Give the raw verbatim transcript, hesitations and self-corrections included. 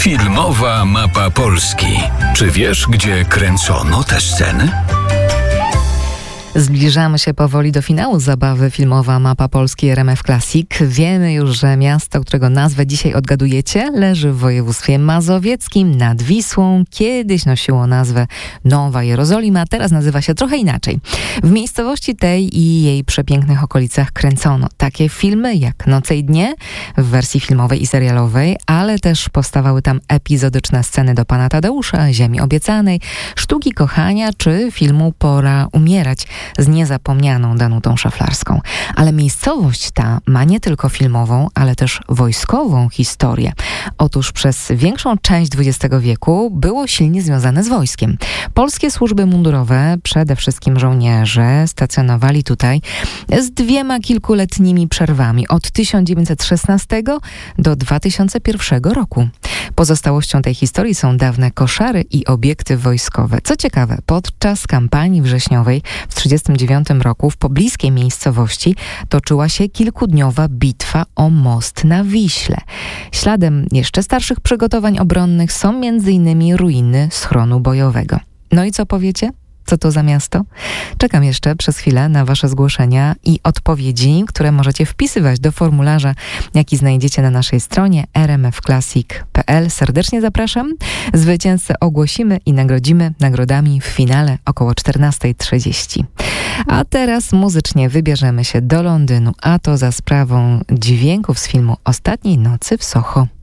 Filmowa mapa Polski. Czy wiesz, gdzie kręcono te sceny? Zbliżamy się powoli do finału zabawy Filmowa mapa Polski R M F Classic. Wiemy już, że miasto, którego nazwę dzisiaj odgadujecie, leży w województwie mazowieckim nad Wisłą. Kiedyś nosiło nazwę Nowa Jerozolima, a teraz nazywa się trochę inaczej. W miejscowości tej i jej przepięknych okolicach kręcono takie filmy jak Noce i dnie w wersji filmowej i serialowej, ale też powstawały tam epizodyczne sceny do Pana Tadeusza, Ziemi obiecanej, Sztuki kochania czy filmu Pora umierać z niezapomnianą Danutą Szaflarską. Ale miejscowość ta ma nie tylko filmową, ale też wojskową historię. Otóż przez większą część dwudziestego wieku było silnie związane z wojskiem. Polskie służby mundurowe, przede wszystkim żołnierze, stacjonowali tutaj z dwiema kilkuletnimi przerwami od tysiąc dziewięćset szesnastego do dwa tysiące pierwszego roku. Pozostałością tej historii są dawne koszary i obiekty wojskowe. Co ciekawe, podczas kampanii wrześniowej w tysiąc dziewięćset trzydziestym dziewiątym roku w pobliskiej miejscowości toczyła się kilkudniowa bitwa o most na Wiśle. Śladem jeszcze starszych przygotowań obronnych są między innymi ruiny schronu bojowego. No i co powiecie? Co to za miasto? Czekam jeszcze przez chwilę na wasze zgłoszenia i odpowiedzi, które możecie wpisywać do formularza, jaki znajdziecie na naszej stronie r m f classic kropka p l. Serdecznie zapraszam. Zwycięzcę ogłosimy i nagrodzimy nagrodami w finale około czternasta trzydzieści. A teraz muzycznie wybierzemy się do Londynu, a to za sprawą dźwięków z filmu Ostatniej nocy w Soho.